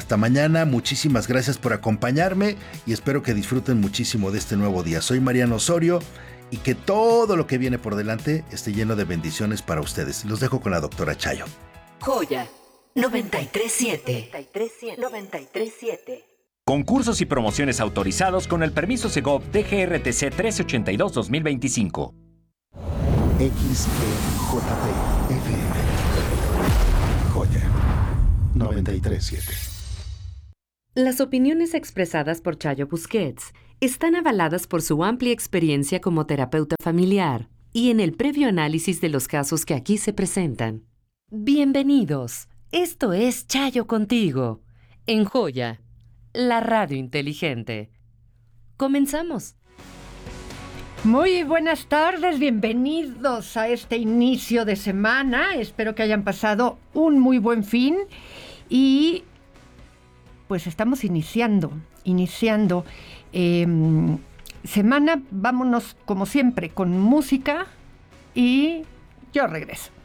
Hasta mañana, muchísimas gracias por acompañarme y espero que disfruten muchísimo de este nuevo día. Soy Mariano Osorio y que todo lo que viene por delante esté lleno de bendiciones para ustedes. Los dejo con la doctora Chayo. Joya 93.7. 93.7. Concursos y promociones autorizados con el permiso Segov DGRTC 1382-2025. XEJP FM. Joya 93.7. Las opiniones expresadas por Chayo Busquets están avaladas por su amplia experiencia como terapeuta familiar y en el previo análisis de los casos que aquí se presentan. Bienvenidos. Esto es Chayo Contigo, en Joya, la radio inteligente. Comenzamos. Muy buenas tardes, bienvenidos a este inicio de semana. Espero que hayan pasado un muy buen fin y pues estamos iniciando semana. Vámonos como siempre con música y yo regreso.